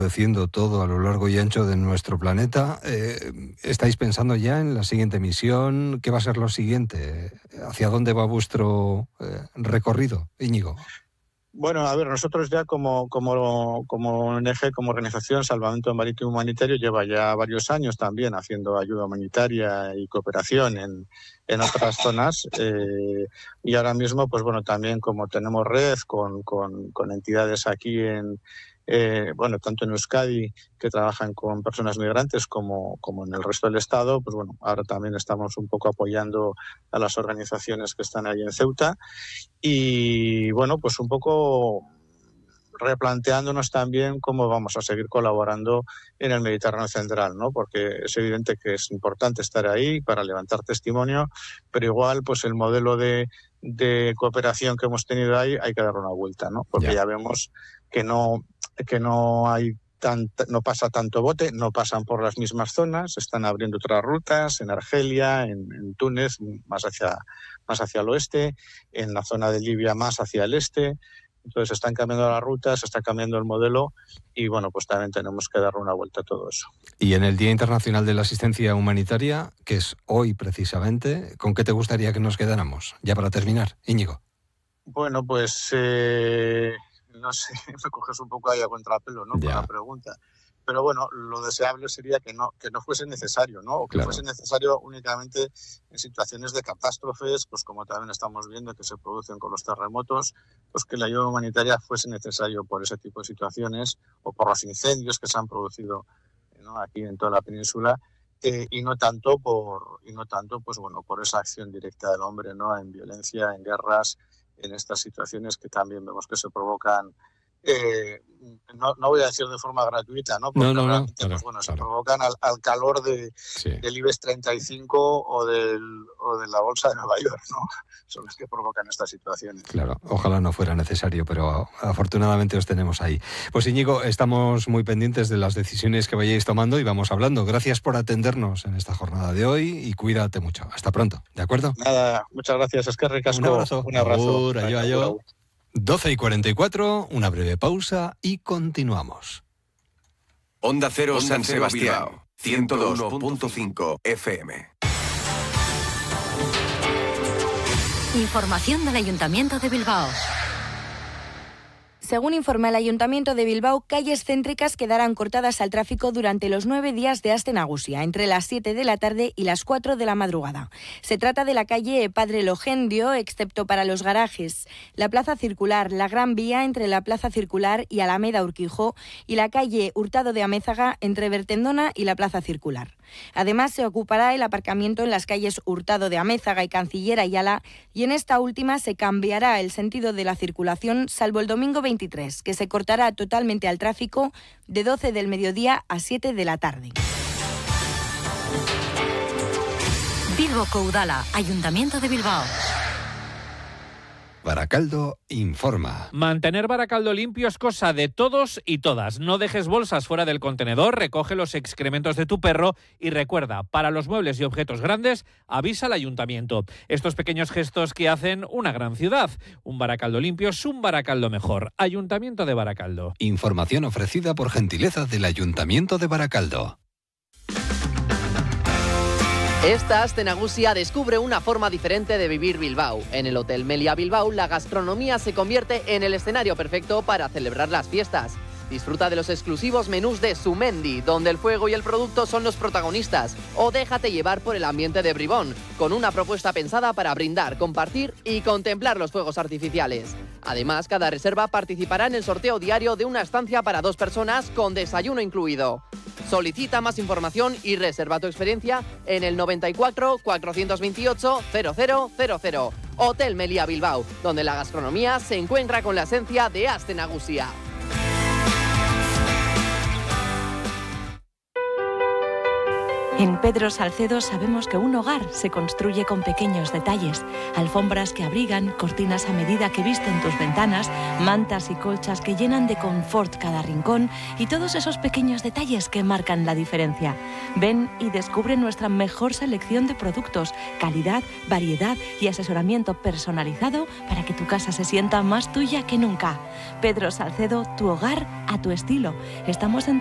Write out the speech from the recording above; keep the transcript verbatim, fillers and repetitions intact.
Haciendo todo a lo largo y ancho de nuestro planeta. Eh, ¿Estáis pensando ya en la siguiente misión? ¿Qué va a ser lo siguiente? ¿Hacia dónde va vuestro eh, recorrido, Íñigo? Bueno, a ver, nosotros ya como, como, como O N G, como organización Salvamento Marítimo Humanitario, lleva ya varios años también haciendo ayuda humanitaria y cooperación en, en otras zonas. Eh, y ahora mismo, pues bueno, también como tenemos red con, con, con entidades aquí en, eh, bueno, tanto en Euskadi, que trabajan con personas migrantes, como, como en el resto del Estado, pues bueno, ahora también estamos un poco apoyando a las organizaciones que están ahí en Ceuta. Y bueno, pues un poco replanteándonos también cómo vamos a seguir colaborando en el Mediterráneo central, ¿no? Porque es evidente que es importante estar ahí para levantar testimonio, pero igual pues el modelo de, de cooperación que hemos tenido ahí hay que darle una vuelta, ¿no? Porque ya, ya vemos que no, que no hay Tant, no pasa tanto bote, no pasan por las mismas zonas, están abriendo otras rutas en Argelia, en, en Túnez, más hacia, más hacia el oeste, en la zona de Libia más hacia el este. Entonces están cambiando las rutas, se está cambiando el modelo y bueno, pues también tenemos que darle una vuelta a todo eso. Y en el Día Internacional de la Asistencia Humanitaria, que es hoy precisamente, ¿con qué te gustaría que nos quedáramos? Ya para terminar, Íñigo. Bueno, pues... Eh... no sé, me coges un poco ahí a contrapelo, ¿no? Con la pregunta. Pero bueno, lo deseable sería que no, que no fuese necesario, ¿no? O que claro. fuese necesario únicamente en situaciones de catástrofes, pues como también estamos viendo que se producen con los terremotos, pues que la ayuda humanitaria fuese necesario por ese tipo de situaciones o por los incendios que se han producido, ¿no? Aquí en toda la península. Eh, y no tanto por y no tanto pues bueno por esa acción directa del hombre, ¿no? En violencia, en guerras, en estas situaciones que también vemos que se provocan, eh, no, no voy a decir de forma gratuita, ¿no? Porque no, no, realmente no, claro, pues, bueno, claro. se provocan al, al calor de, sí. del IBEX treinta y cinco o, del, o de la bolsa de Nueva York, ¿no? Son los que provocan estas situaciones. Claro, ojalá no fuera necesario, pero afortunadamente os tenemos ahí. Pues Íñigo, estamos muy pendientes de las decisiones que vayáis tomando y vamos hablando. Gracias por atendernos en esta jornada de hoy y cuídate mucho. Hasta pronto, ¿de acuerdo? Nada, muchas gracias, es que ricasco. Un abrazo. Un abrazo. Agur, ayo, ayo. doce y cuarenta y cuatro, una breve pausa y continuamos. Onda Cero, Onda San Cero Sebastián, Bilbao, ciento dos punto cinco F M. Información del Ayuntamiento de Bilbao. Según informa el Ayuntamiento de Bilbao, calles céntricas quedarán cortadas al tráfico durante los nueve días de Aste Nagusia, entre las siete de la tarde y las cuatro de la madrugada. Se trata de la calle Padre Logendio, excepto para los garajes, la Plaza Circular, la Gran Vía entre la Plaza Circular y Alameda Urquijo y la calle Hurtado de Amézaga entre Bertendona y la Plaza Circular. Además, se ocupará el aparcamiento en las calles Hurtado de Amézaga y Canciller Ayala, y en esta última se cambiará el sentido de la circulación, salvo el domingo veintitrés, que se cortará totalmente al tráfico de doce del mediodía a siete de la tarde. Bilbo Coudala, Ayuntamiento de Bilbao. Baracaldo informa. Mantener Baracaldo limpio es cosa de todos y todas. No dejes bolsas fuera del contenedor, recoge los excrementos de tu perro y recuerda, para los muebles y objetos grandes, avisa al ayuntamiento. Estos pequeños gestos que hacen una gran ciudad. Un Baracaldo limpio es un Baracaldo mejor. Ayuntamiento de Baracaldo. Información ofrecida por gentileza del Ayuntamiento de Baracaldo. Esta Aste Nagusia descubre una forma diferente de vivir Bilbao. En el Hotel Meliá Bilbao, la gastronomía se convierte en el escenario perfecto para celebrar las fiestas. Disfruta de los exclusivos menús de Sumendi, donde el fuego y el producto son los protagonistas. O déjate llevar por el ambiente de Bribón, con una propuesta pensada para brindar, compartir y contemplar los fuegos artificiales. Además, cada reserva participará en el sorteo diario de una estancia para dos personas con desayuno incluido. Solicita más información y reserva tu experiencia en el noventa y cuatro, cuatrocientos veintiocho, cero cero cero cero. Hotel Meliá Bilbao, donde la gastronomía se encuentra con la esencia de Aste Nagusia. En Pedro Salcedo sabemos que un hogar se construye con pequeños detalles. Alfombras que abrigan, cortinas a medida que visten tus ventanas, mantas y colchas que llenan de confort cada rincón y todos esos pequeños detalles que marcan la diferencia. Ven y descubre nuestra mejor selección de productos, calidad, variedad y asesoramiento personalizado para que tu casa se sienta más tuya que nunca. Pedro Salcedo, tu hogar a tu estilo. Estamos en